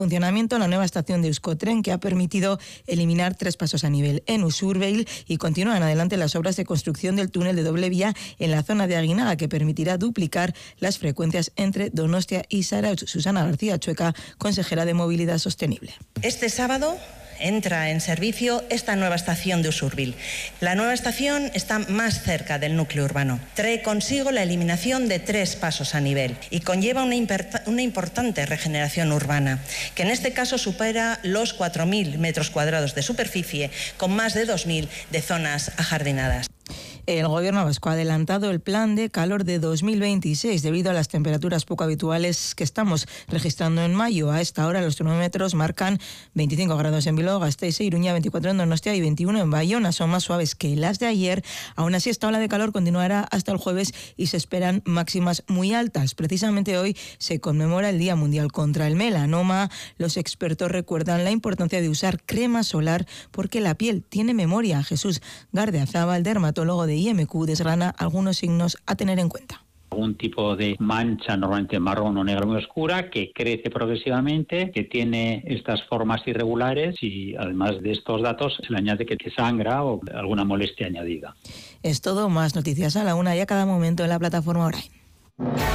Funcionamiento la nueva estación de Euskotren, que ha permitido eliminar 3 pasos a nivel en Usurbil, y continúan adelante las obras de construcción del túnel de doble vía en la zona de Aguinaga, que permitirá duplicar las frecuencias entre Donostia y Zarautz. Susana García Chueca, consejera de Movilidad Sostenible. Este sábado entra en servicio esta nueva estación de Usurbil. La nueva estación está más cerca del núcleo urbano. Trae consigo la eliminación de 3 pasos a nivel y conlleva una importante regeneración urbana, que en este caso supera los 4.000 metros cuadrados de superficie, con más de 2.000 de zonas ajardinadas. El Gobierno vasco ha adelantado el plan de calor de 2026 debido a las temperaturas poco habituales que estamos registrando en mayo. A esta hora los termómetros marcan 25 grados en Bilbao, Gasteiz e Iruña, 24 en Donostia y 21 en Bayona. Son más suaves que las de ayer. Aún así, esta ola de calor continuará hasta el jueves y se esperan máximas muy altas. Precisamente hoy se conmemora el Día Mundial contra el Melanoma. Los expertos recuerdan la importancia de usar crema solar porque la piel tiene memoria. Jesús Gardeazabal, dermatólogo de IMQ, desgrana algunos signos a tener en cuenta. Un tipo de mancha normalmente marrón o negra muy oscura que crece progresivamente, que tiene estas formas irregulares y además de estos datos se le añade que sangra o alguna molestia añadida. Es todo, más noticias a la una y a cada momento en la plataforma Orain.